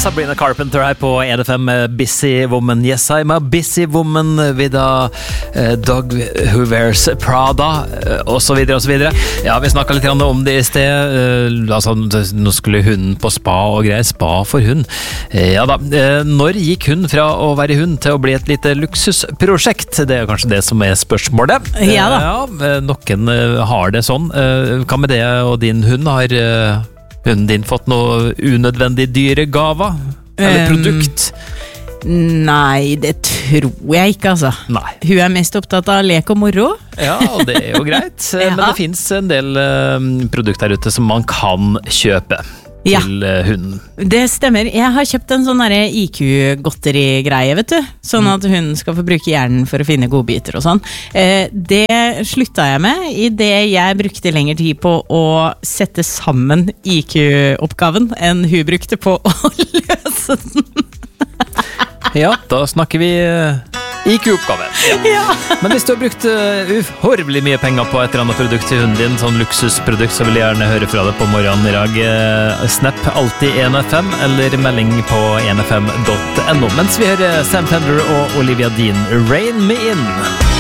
Sabrina Carpenter her på EDFM, Busy Woman. Yes, I'm a busy woman with a dog who wears Prada, og så videre og så videre. Ja, vi snakket litt om det i sted. Altså, nå skulle hunden på spa og greier. Spa for hund. Ja da, når gikk hun fra å være hund til å bli et lite luksusprosjekt? Det er kanskje det som er spørsmålet. Ja da. Ja, noen har det sånn. Hva med det og din hund? Har hunden din fått noe unødvendig dyre gaver? Eller produkt? Nei, det tror jeg ikke, altså. Nei. Hun er mest opptatt av lek og moro. Ja, og det er jo greit. Men det finnes en del produkter der ute som man kan kjøpe til hunden. Det stemmer. Jeg har kjøpt en sånn IQ-godteri-greie, vet du. Sånn at hunden skal få bruke hjernen for å finne godbiter og sånn. Det slutta jeg med i det jeg brukte lengre tid på å sette sammen IQ-oppgaven enn hun brukte på å løse den. Ja, da snakker vi IQ-oppgave. Ja. Men hvis du har brukt uhorvelig mye penger på et eller annet produkt til hunden din, sånn luksusprodukt, så vil jeg gjerne høre fra deg på morgenen i dag. Snap alltid 1FM, eller melding på 1FM.no. Mens vi hører Sam Fender og Olivia Dean, Rain Me In.